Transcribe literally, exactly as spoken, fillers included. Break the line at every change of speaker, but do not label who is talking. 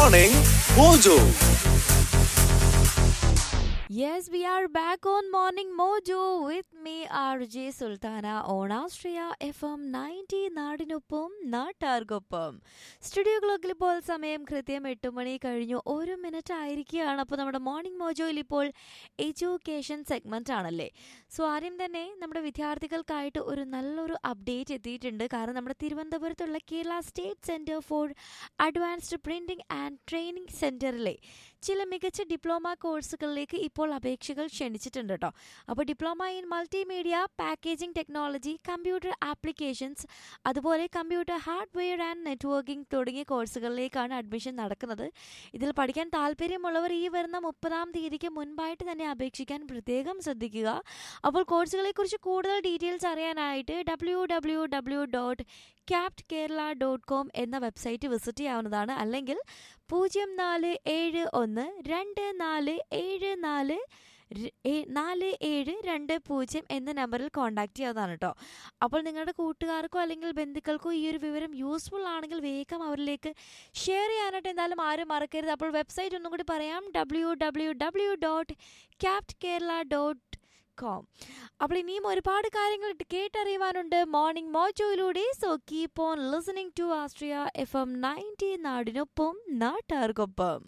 Morning Mojo.
Yes, we are back on Morning Mojo with me, R J Sultana, on Austria F M ninety നാടിനൊപ്പം നാട്ടാർക്കൊപ്പം. Studio ക്ലോക്കിൽ ഇപ്പോൾ സമയം കൃത്യം എട്ട് മണി കഴിഞ്ഞു ഒരു മിനിറ്റ് ആയിരിക്കുകയാണ്. അപ്പോൾ നമ്മുടെ മോർണിംഗ് മോജോയിൽ ഇപ്പോൾ എഡ്യൂക്കേഷൻ സെഗ്മെന്റ് ആണല്ലേ. സോ ആദ്യം തന്നെ നമ്മുടെ വിദ്യാർത്ഥികൾക്കായിട്ട് ഒരു നല്ലൊരു അപ്ഡേറ്റ് എത്തിയിട്ടുണ്ട്. കാരണം നമ്മുടെ തിരുവനന്തപുരത്തുള്ള Kerala state centre for advanced printing and training സെന്ററിലെ ചില മികച്ച ഡിപ്ലോമ കോഴ്സുകളിലേക്ക് ഇപ്പോൾ അപേക്ഷകൾ ക്ഷണിച്ചിട്ടുണ്ട് കേട്ടോ. അപ്പോൾ diploma in multimedia, packaging technology, computer applications, അതുപോലെ കമ്പ്യൂട്ടർ ഹാർഡ്വെയർ ആൻഡ് നെറ്റ്വർക്കിംഗ് തുടങ്ങിയ കോഴ്സുകളിലേക്കാണ് അഡ്മിഷൻ നടക്കുന്നത്. ഇതിൽ പഠിക്കാൻ താല്പര്യമുള്ളവർ ഈ വരുന്ന മുപ്പതാം തീയതിക്ക് മുൻപായിട്ട് തന്നെ അപേക്ഷിക്കാൻ പ്രത്യേകം ശ്രദ്ധിക്കുക. അപ്പോൾ കോഴ്സുകളെക്കുറിച്ച് കൂടുതൽ ഡീറ്റെയിൽസ് അറിയാനായിട്ട് W W W dot kept Kerala dot com എന്ന വെബ്സൈറ്റ് വിസിറ്റ് ചെയ്യാവുന്നതാണ്. അല്ലെങ്കിൽ പൂജ്യം നാല് ഏഴ് ഒന്ന് രണ്ട് നാല് ഏഴ് നാല് നാല് ഏഴ് രണ്ട് പൂജ്യം എന്ന നമ്പറിൽ കോൺടാക്ട് ചെയ്യാവുന്നതാണ് കേട്ടോ. അപ്പോൾ നിങ്ങളുടെ കൂട്ടുകാർക്കോ അല്ലെങ്കിൽ ബന്ധുക്കൾക്കോ ഈ ഒരു വിവരം യൂസ്ഫുൾ ആണെങ്കിൽ വേഗം അവരിലേക്ക് ഷെയർ ചെയ്യാനായിട്ട് എന്തായാലും ആരും മറക്കരുത്. അപ്പോൾ വെബ്സൈറ്റ് ഒന്നും കൂടി പറയാം, W W W dot kept Kerala dot com. അപ്പോൾ ഇനിയും ഒരുപാട് കാര്യങ്ങൾ കേട്ടറിയുവാനുണ്ട് morning മോജോയിലൂടെ. So keep on listening to Austria F M ninety നാടിനൊപ്പം നാട്ടാർക്കൊപ്പം.